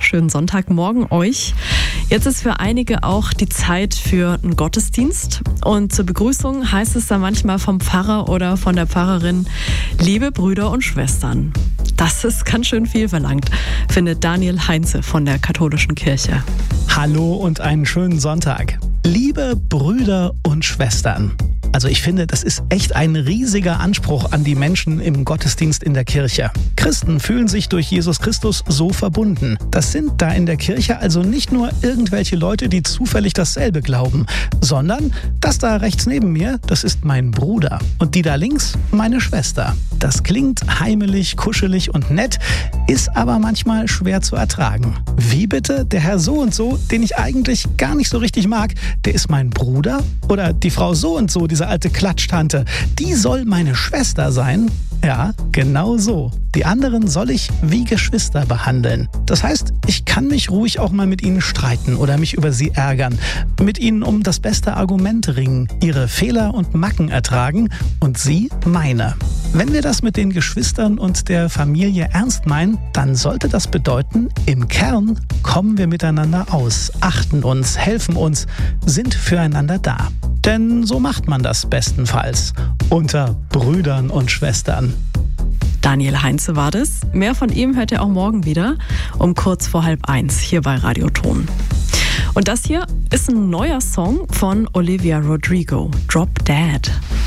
schönen Sonntagmorgen euch. Jetzt ist für einige auch die Zeit für einen Gottesdienst. Und zur Begrüßung heißt es dann manchmal vom Pfarrer oder von der Pfarrerin: Liebe Brüder und Schwestern. Das ist ganz schön viel verlangt, findet Daniel Heinze von der Katholischen Kirche. Hallo und einen schönen Sonntag. Liebe Brüder und Schwestern. Also ich finde, das ist echt ein riesiger Anspruch an die Menschen im Gottesdienst in der Kirche. Christen fühlen sich durch Jesus Christus so verbunden. Das sind da in der Kirche also nicht nur irgendwelche Leute, die zufällig dasselbe glauben, sondern das da rechts neben mir, das ist mein Bruder. Und die da links, meine Schwester. Das klingt heimelig, kuschelig und nett, ist aber manchmal schwer zu ertragen. Wie bitte? Der Herr so und so, den ich eigentlich gar nicht so richtig mag, der ist mein Bruder? Oder die Frau so und so, diese alte Klatschtante, die soll meine Schwester sein? Ja, genau so. Die anderen soll ich wie Geschwister behandeln. Das heißt, ich kann mich ruhig auch mal mit ihnen streiten oder mich über sie ärgern, mit ihnen um das beste Argument ringen, ihre Fehler und Macken ertragen und sie meine. Wenn wir das mit den Geschwistern und der Familie ernst meinen, dann sollte das bedeuten, im Kern kommen wir miteinander aus, achten uns, helfen uns, sind füreinander da. Denn so macht man das bestenfalls unter Brüdern und Schwestern. Daniel Heinze war das. Mehr von ihm hört ihr auch morgen wieder um kurz vor 12:30 hier bei Radioton. Und das hier ist ein neuer Song von Olivia Rodrigo, Drop Dead.